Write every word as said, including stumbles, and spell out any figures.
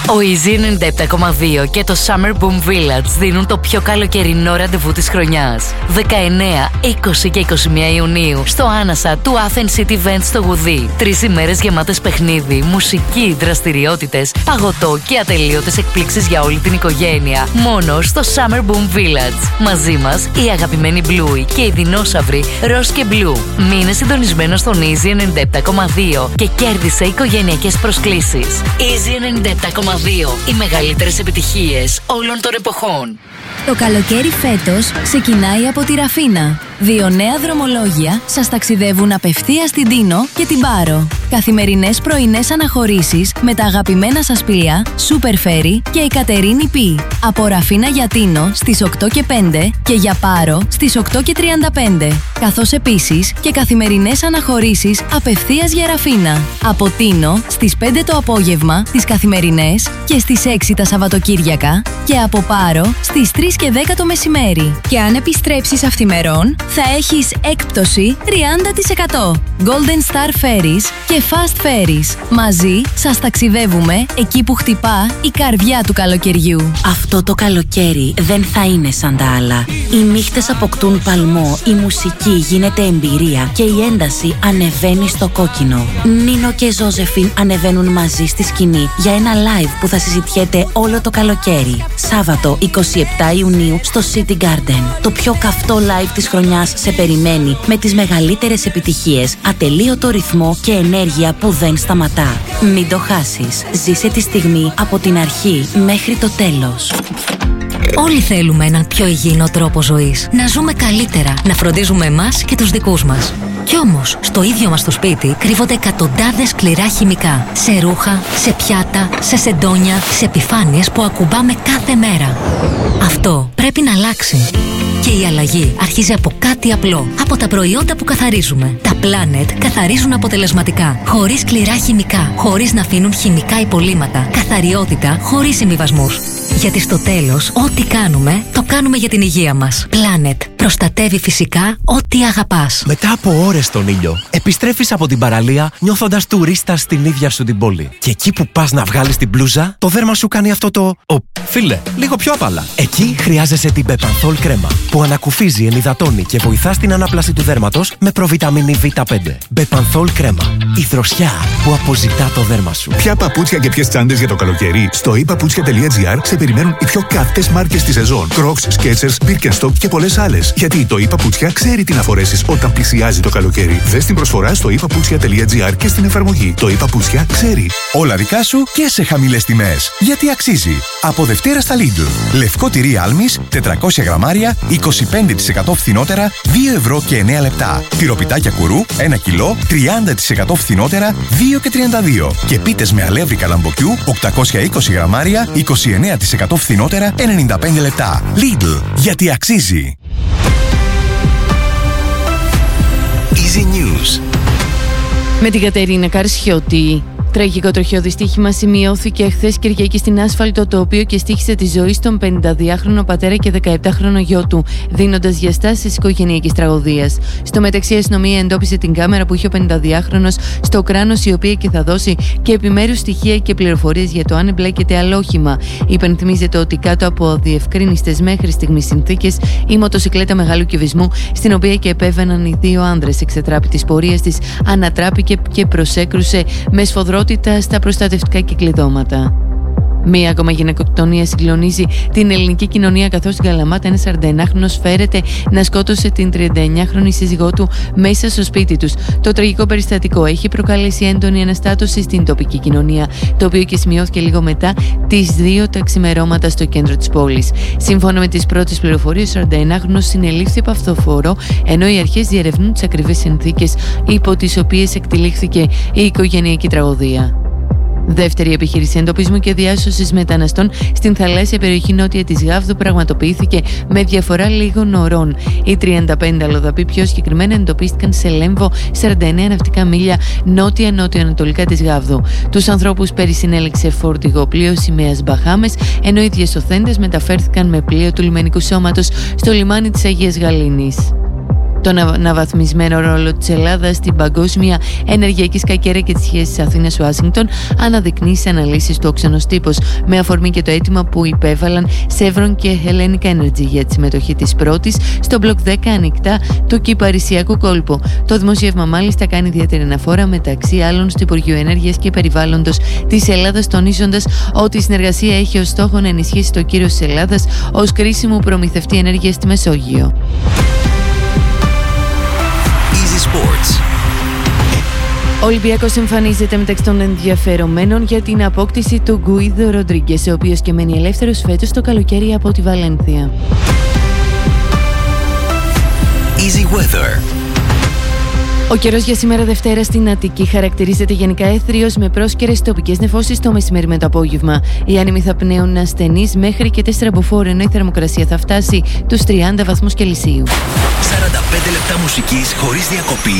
Ο Easy ενενήντα επτά κόμμα δύο και το Summer Boom Village δίνουν το πιο καλοκαιρινό ραντεβού της χρονιάς. δεκαεννέα, είκοσι και είκοσι μία Ιουνίου στο άνασα του Athens City Event στο Γουδί. Τρεις ημέρες γεμάτες παιχνίδι, μουσική, δραστηριότητες, παγωτό και ατελείωτες εκπλήξεις για όλη την οικογένεια. Μόνο στο Summer Boom Village. Μαζί μας οι αγαπημένοι Bluey και οι δεινόσαυροι Ross και Blue. Μείνε συντονισμένος στον Easy ενενήντα επτά κόμμα δύο και κέρδισε οικογενειακές προσκλήσεις. Easy ενενήντα επτά κόμμα δύο. Οι μεγαλύτερες επιτυχίες όλων των εποχών. Το καλοκαίρι φέτος ξεκινάει από τη Ραφίνα. Δύο νέα δρομολόγια σας ταξιδεύουν απευθείας στην Τίνο και την Πάρο. Καθημερινές πρωινές αναχωρήσεις με τα αγαπημένα σας πλοία Super Ferry και η Κατερίνη Πι. Από Ραφίνα για Τίνο στις οκτώ και πέντε και για Πάρο στις οκτώ και τριάντα πέντε. Καθώς επίσης και καθημερινές αναχωρήσεις απευθείας για Ραφίνα. Από Τίνο στις πέντε το απόγευμα τις καθημερινές και στις έξι τα Σαββατοκύριακα και από Πάρο στις τρεις και δέκα το μεσημέρι. Και αν επιστρέψεις αυθημερών θα έχεις έκπτωση τριάντα τοις εκατό. Golden Star Ferries και Fast Ferries. Μαζί σας ταξιδεύουμε εκεί που χτυπά η καρδιά του καλοκαιριού. Αυτό το καλοκαίρι δεν θα είναι σαν τα άλλα. Οι νύχτες αποκτούν παλμό, η μουσική γίνεται εμπειρία και η ένταση ανεβαίνει στο κόκκινο. Νίνο και Ζώζεφιν ανεβαίνουν μαζί στη σκηνή για ένα live που θα συζητιέται όλο το καλοκαίρι. Σάββατο εικοστή εβδόμη Ιουνίου στο City Garden. Το πιο καυτό live της χρονιάς σε περιμένει με τις μεγαλύτερες επιτυχίες, ατελείωτο ρυθμό και ενέργεια που δεν σταματά. Μην το χάσεις. Ζήσε τη στιγμή από την αρχή μέχρι το τέλος. Όλοι θέλουμε έναν πιο υγιεινό τρόπο ζωής. Να ζούμε καλύτερα, να φροντίζουμε εμάς και τους δικούς μας. Κι όμως, στο ίδιο μας το σπίτι κρύβονται εκατοντάδες σκληρά χημικά. Σε ρούχα, σε πιάτα, σε σεντόνια, σε επιφάνειες που ακουμπάμε κάθε μέρα. Αυτό πρέπει να αλλάξει. Και η αλλαγή αρχίζει από κάτι απλό. Από τα προϊόντα που καθαρίζουμε. Τα Planet καθαρίζουν αποτελεσματικά. Χωρίς σκληρά χημικά. Χωρίς να αφήνουν χημικά υπολείμματα. Καθαριότητα χωρίς συμβιβασμούς. Γιατί στο τέλος, ό,τι κάνουμε, το κάνουμε για την υγεία μας. Planet. Προστατεύει φυσικά ό,τι αγαπάς. Μετά από ώρες στον ήλιο, επιστρέφεις από την παραλία νιώθοντας τουρίστα στην ίδια σου την πόλη. Και εκεί που πας να βγάλεις την μπλούζα, το δέρμα σου κάνει αυτό το «Ω, φίλε, λίγο πιο απαλά». Εκεί χρειάζεσαι την Bepanthol κρέμα, που ανακουφίζει, ενυδατώνει και βοηθά στην ανάπλαση του δέρματος με προβιταμίνη βι πέντε. Bepanthol κρέμα. Η δροσιά που αποζητά το δέρμα σου. Ποια παπούτσια και ποιες τσάντες για το καλοκαίρι? Στο i paputsια τελεία gr σε περιμένουν οι πιο καυτές μάρκες της σεζόν. Crocs, Skechers, Birkenstock και πολλές άλλες. Γιατί το i Paputsια ξέρει τι να φορέσεις όταν πλησιάζει το καλοκαίρι. Δες την προσφορά στο i paputsια τελεία gr και στην εφαρμογή. Το i Paputsια ξέρει. Όλα δικά σου και σε χαμηλές τιμές. Γιατί αξίζει. Από Δευτέρα στα Lidl. Λευκό τυρί Άλμης, τετρακόσια γραμμάρια, είκοσι πέντε τοις εκατό φθηνότερα, δύο ευρώ και εννέα λεπτά. Τυροπιτάκια κουρού, ένα κιλό, τριάντα τοις εκατό φθηνότερα, δύο και τριάντα δύο. Και πίτες με αλεύρι καλαμποκιού, οκτακόσια είκοσι γραμμάρια, είκοσι εννέα τοις εκατό φθηνότερα, ενενήντα πέντε λεπτά. Lidl. Γιατί αξίζει. Easy News. Με την Κατερίνα Καρσιώτη. Τραγικό τροχαίο δυστύχημα σημειώθηκε χθες Κυριακή στην άσφαλτο, το οποίο και στοίχισε τη ζωή στον πενηνταδυάχρονο πατέρα και δεκαεπτάχρονο γιο του, δίνοντας διαστάσεις οικογενειακής τραγωδίας. Στο μεταξύ, η αστυνομία εντόπισε την κάμερα που είχε ο πενηνταδυάχρονος στο κράνος, η οποία και θα δώσει και επιμέρους στοιχεία και πληροφορίες για το αν εμπλέκεται άλλο όχημα. Υπενθυμίζεται ότι κάτω από αδιευκρίνιστες μέχρι στιγμής συνθήκες, η μοτοσικλέτα μεγάλου κυβισμού, στην οποία και επέβαιναν οι δύο άνδρες εξ ετράπη της πορείας της, ανατράπηκε και προσέκρουσε με σφοδρότητα στα προστατευτικά κυκλειδώματα. Μία ακόμα γυναικοκτονία συγκλονίζει την ελληνική κοινωνία, καθώς στην Καλαμάτα ένας σαρανταενάχρονος φέρεται να σκότωσε την τριανταεννιάχρονη σύζυγό του μέσα στο σπίτι τους. Το τραγικό περιστατικό έχει προκαλέσει έντονη αναστάτωση στην τοπική κοινωνία, το οποίο και σημειώθηκε λίγο μετά τις δύο τα ξημερώματα στο κέντρο της πόλης. Σύμφωνα με τις πρώτες πληροφορίες, ο σαρανταενάχρονος συνελήφθη από αυτοφόρο, ενώ οι αρχές διερευνούν τις ακριβείς συνθήκες υπό τις οποίες εκτελήχθηκε η οικογενειακή τραγωδία. Δεύτερη επιχείρηση εντοπισμού και διάσωσης μεταναστών στην θαλάσσια περιοχή νότια της Γάβδου πραγματοποιήθηκε με διαφορά λίγων ωρών. Οι τριάντα πέντε αλλοδαποί πιο συγκεκριμένα εντοπίστηκαν σε Λέμβο, σαράντα εννέα ναυτικά μίλια νότια-νότιο-ανατολικά της Γάβδου. Τους ανθρώπους περισυνέλεξε φορτηγό πλοίο σημαίας Μπαχάμες, ενώ οι διασωθέντες μεταφέρθηκαν με πλοίο του λιμενικού σώματος στο λιμάνι της Αγίας Γαλήνης. τον αναβαθμισμένο ρόλο της Ελλάδας στην παγκόσμια ενεργειακή σκακέρα και τις σχέσεις Αθήνας-Ουάσιγκτον αναδεικνύει σε αναλύσεις του Όξανος Τύπος, με αφορμή και το αίτημα που υπέβαλαν Chevron και Hellenic Energy για τη συμμετοχή της πρώτης στο μπλοκ δέκα ανοιχτά του Κυπαρισιακού κόλπου. Το δημοσίευμα μάλιστα κάνει ιδιαίτερη αναφορά μεταξύ άλλων στο Υπουργείο Ενέργειας και Περιβάλλοντος της Ελλάδας, τονίζοντας ότι η συνεργασία έχει ως στόχο να ενισχύσει το κύρος της Ελλάδας ως κρίσιμου προμηθευτή ενέργειας στη Μεσόγειο. Easy Sports. Ο Ολυμπιακός εμφανίζεται μεταξύ των ενδιαφερομένων για την απόκτηση του Γκουίδο Ροντρίγκες, ο οποίος και μένει ελεύθερος φέτος το καλοκαίρι από τη Βαλένθια. Easy Weather. Ο καιρός για σήμερα Δευτέρα στην Αττική χαρακτηρίζεται γενικά έθριος με πρόσκαιρες τοπικές νεφώσεις το μεσημέρι με το απόγευμα. Οι άνεμοι θα πνέουν ασθενείς μέχρι και τέσσερα μποφόρ, ενώ η θερμοκρασία θα φτάσει τους τριάντα βαθμούς Κελσίου. σαράντα πέντε λεπτά μουσικής χωρίς διακοπή.